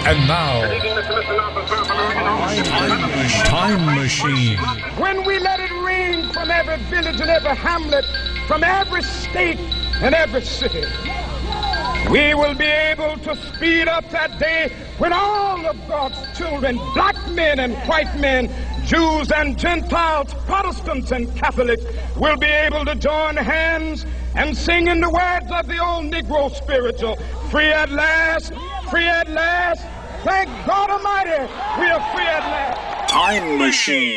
And now, Time Machine. When we let it ring from every village and every hamlet, from every state and every city, we will be able to speed up that day when all of God's children, black men and white men, Jews and Gentiles, Protestants and Catholics, will be able to join hands and sing in the words of the old Negro spiritual, free at last, free at last. Thank God Almighty, we are free at last. Time Machine.